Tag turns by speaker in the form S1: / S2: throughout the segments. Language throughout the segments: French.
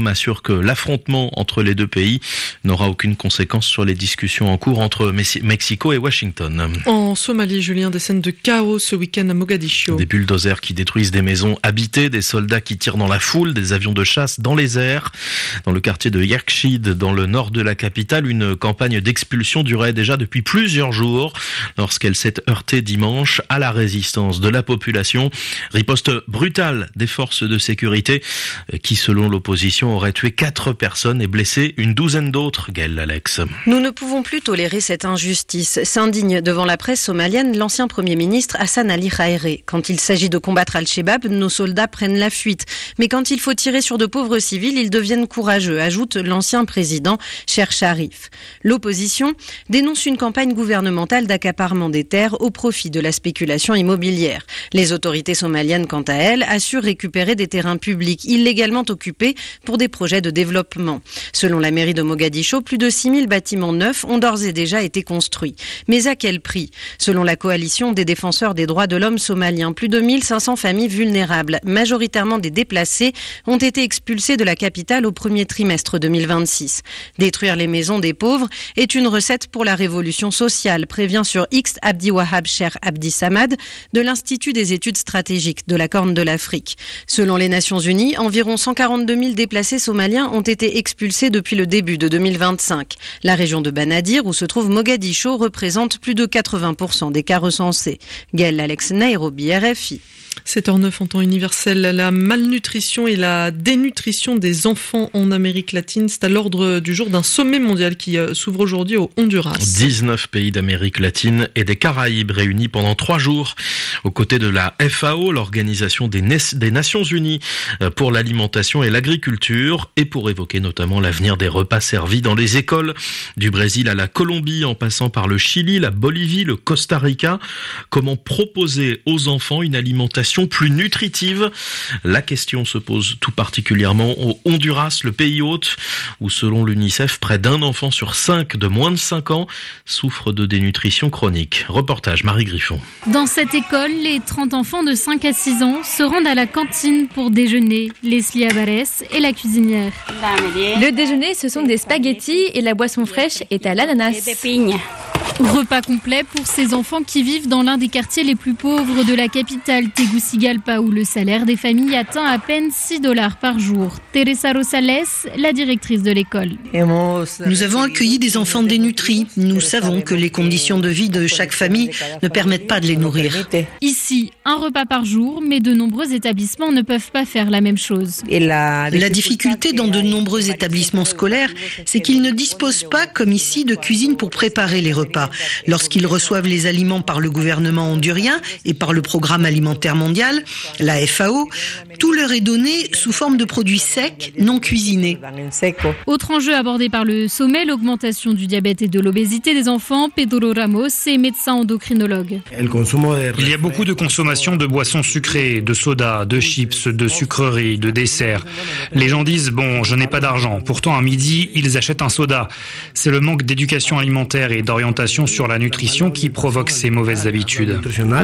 S1: Trump assure que l'affrontement entre les deux pays n'aura aucune conséquence sur les discussions en cours entre Mexico et Washington.
S2: En Somalie, Julien, des scènes de chaos ce week-end à Mogadiscio.
S1: Des bulldozers qui détruisent des maisons habitées, des soldats qui tirent dans la foule, des avions de chasse dans les airs. Dans le quartier de Yakshid, dans le nord de la capitale, une campagne d'expulsion durait déjà depuis plusieurs jours lorsqu'elle s'est heurtée dimanche à la résistance de la population. Riposte brutale des forces de sécurité qui, selon l'opposition, auraient tué 4 personnes et blessé une douzaine d'autres. Gaël Alex.
S3: Nous ne pouvons plus tolérer cette injustice, s'indigne devant la presse somalienne l'ancien Premier ministre Hassan Ali Khairé. Quand il s'agit de combattre Al-Shabaab, nos soldats prennent la fuite. Mais quand il faut tirer sur de pauvres civils, ils deviennent courageux, ajoute l'ancien président Cher Sharif. L'opposition dénonce une campagne gouvernementale d'accaparement des terres au profit de la spéculation immobilière. Les autorités somaliennes, quant à elles, assurent récupérer des terrains publics illégalement occupés pour des projets de développement. Selon la mairie de Mogadiscio, plus de 6000 bâtiments neufs ont d'ores et déjà été construits. Mais à quel prix ? Selon la coalition des défenseurs des droits de l'homme somaliens, plus de 1500 familles vulnérables, majoritairement des déplacés, ont été expulsées de la capitale au premier trimestre 2026. Détruire les maisons des pauvres est une recette pour la révolution sociale, prévient sur X Abdi Wahab Cher Abdi Samad de l'Institut des études stratégiques de la Corne de l'Afrique. Selon les Nations Unies, environ 142 000 déplacés somaliens ont été expulsés depuis le début de 2025. La région de Banadir, où se trouve Mogadiscio, représente plus de 80% des cas recensés. Gaël Alex, Nairobi, RFI.
S2: 7h09 en temps universel, la malnutrition et la dénutrition des enfants en Amérique latine, c'est à l'ordre du jour d'un sommet mondial qui s'ouvre aujourd'hui au Honduras.
S1: 19 pays d'Amérique latine et des Caraïbes réunis pendant 3 jours aux côtés de la FAO, l'Organisation des Nations Unies pour l'alimentation et l'agriculture, et pour évoquer notamment l'avenir des repas servis dans les écoles, du Brésil à la Colombie en passant par le Chili, la Bolivie, le Costa Rica. Comment proposer aux enfants une alimentation plus nutritive? La question se pose tout particulièrement au Honduras, le pays hôte, où selon l'UNICEF, près d'un enfant sur 5 de moins de 5 ans souffre de dénutrition chronique. Reportage Marie Griffon.
S4: Dans cette école, les 30 enfants de 5 à 6 ans se rendent à la cantine pour déjeuner. Leslie Avares est la cuisinière.
S5: Le déjeuner, ce sont des spaghettis et la boisson fraîche est à l'ananas.
S4: Repas complet pour ces enfants qui vivent dans l'un des quartiers les plus pauvres de la capitale, Tegucigalpa, où le salaire des familles atteint à peine $6 par jour. Teresa Rosales, la directrice de l'école.
S6: Nous avons accueilli des enfants dénutris. Nous savons que les conditions de vie de chaque famille ne permettent pas de les nourrir.
S4: Ici, un repas par jour, mais de nombreux établissements ne peuvent pas faire la même chose.
S6: La difficulté dans de nombreux établissements scolaires, c'est qu'ils ne disposent pas, comme ici, de cuisine pour préparer les repas. Lorsqu'ils reçoivent les aliments par le gouvernement hondurien et par le Programme alimentaire mondial, la FAO, tout leur est donné sous forme de produits secs, non cuisinés.
S4: Autre enjeu abordé par le sommet, l'augmentation du diabète et de l'obésité des enfants. Pedro Ramos est médecin endocrinologue.
S7: Il y a beaucoup de consommation de boissons sucrées, de soda, de chips, de sucreries, de desserts. Les gens disent « bon, je n'ai pas d'argent ». Pourtant, à midi, ils achètent un soda. C'est le manque d'éducation alimentaire et d'orientation sur la nutrition qui provoque ces mauvaises habitudes.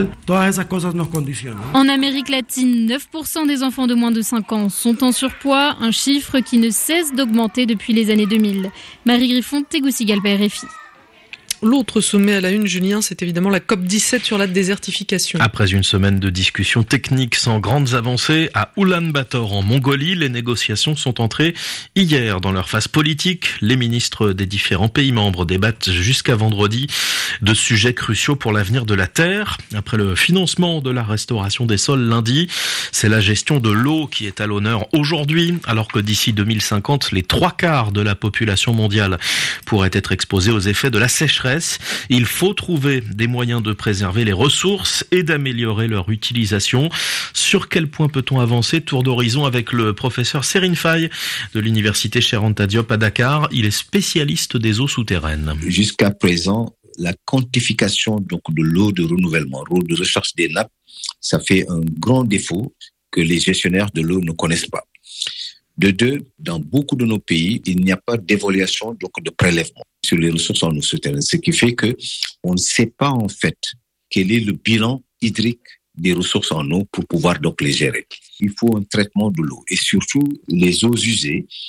S4: En Amérique latine, 9% des enfants de moins de 5 ans sont en surpoids, un chiffre qui ne cesse d'augmenter depuis les années 2000. Marie Griffon, Tegucigalpa, RFI.
S2: L'autre sommet à la une, Julien, c'est évidemment la COP17 sur la désertification.
S1: Après une semaine de discussions techniques sans grandes avancées, à Ulan-Bator en Mongolie, les négociations sont entrées hier dans leur phase politique. Les ministres des différents pays membres débattent jusqu'à vendredi de sujets cruciaux pour l'avenir de la Terre. Après le financement de la restauration des sols lundi, c'est la gestion de l'eau qui est à l'honneur aujourd'hui, alors que d'ici 2050, les 3/4 de la population mondiale pourraient être exposés aux effets de la sécheresse. Il faut trouver des moyens de préserver les ressources et d'améliorer leur utilisation. Sur quel point peut-on avancer? Tour d'horizon avec le professeur Serine Faye de l'université Cheikh Anta Diop à Dakar. Il est spécialiste des eaux souterraines.
S8: Jusqu'à présent, la quantification donc de l'eau de renouvellement, l'eau de recherche des nappes, ça fait un grand défaut que les gestionnaires de l'eau ne connaissent pas. De deux, dans beaucoup de nos pays, il n'y a pas d'évaluation donc de prélèvement sur les ressources en eau souterraine, ce qui fait que on ne sait pas en fait quel est le bilan hydrique des ressources en eau pour pouvoir donc les gérer. Il faut un traitement de l'eau et surtout les eaux usées